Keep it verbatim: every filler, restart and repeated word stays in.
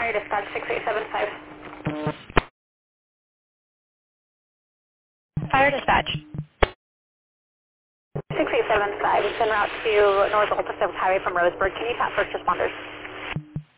Fire dispatch six eight seven five. Fire dispatch. six eight seven five, it's en route to North Old Pacific Highway from Roseburg. Can you tap first responders?